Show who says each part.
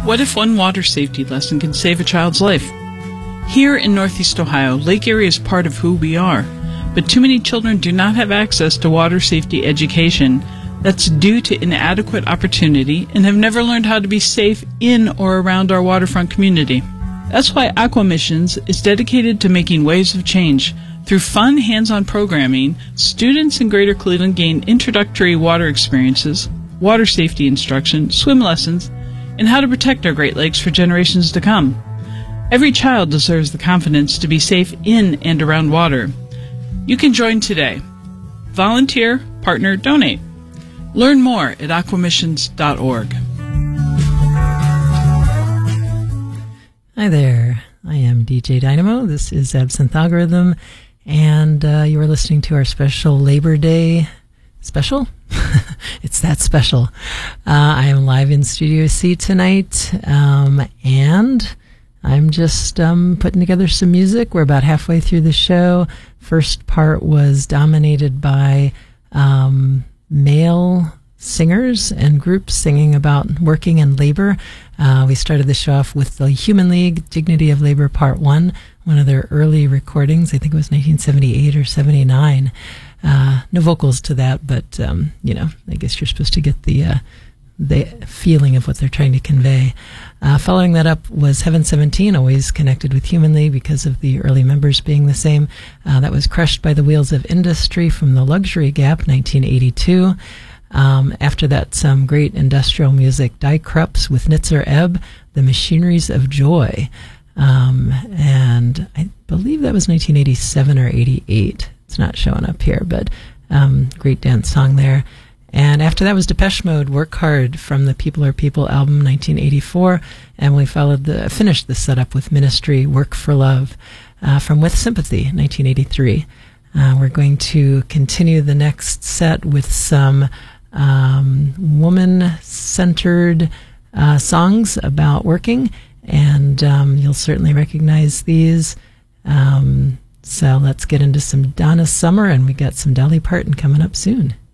Speaker 1: What if one water safety lesson can save a child's life? Here in Northeast Ohio, Lake Erie is part of who we are, but too many children do not have access to water safety education that's due to inadequate opportunity and have never learned how to be safe in or around our waterfront community. That's why Aqua Missions is dedicated to making waves of change. Through fun, hands-on programming, students in Greater Cleveland gain introductory water experiences, water safety instruction, swim lessons, and how to protect our Great Lakes for generations to come. Every child deserves the confidence to be safe in and around water. You can join today. Volunteer, partner, donate. Learn more at aquamissions.org.
Speaker 2: Hi there. I am DJ Dynamo. This is Absinthe Algorithm, and you are listening to our special Labor Day special. It's that special. I am live in Studio C tonight, and I'm just putting together some music. We're about halfway through the show. First part was dominated by male singers and groups singing about working and labor. We started the show off with the Human League, Dignity of Labor Part 1, one of their early recordings. I think it was 1978 or 79. No vocals to that, but, I guess you're supposed to get the feeling of what they're trying to convey. Following that up was Heaven 17, always connected with Human League because of the early members being the same. That was Crushed by the Wheels of Industry from the Luxury Gap, 1982. After that, some great industrial music, Die Krups with Nitzer Ebb, The Machineries of Joy. And I believe that was 1987 or 88. It's not showing up here, but great dance song there. And after that was Depeche Mode, Work Hard from the People Are People album, 1984. And we finished the setup with Ministry, Work for Love, from With Sympathy, 1983. We're going to continue the next set with some woman-centered songs about working, and you'll certainly recognize these. So let's get into some Donna Summer, and we got some Dolly Parton coming up soon.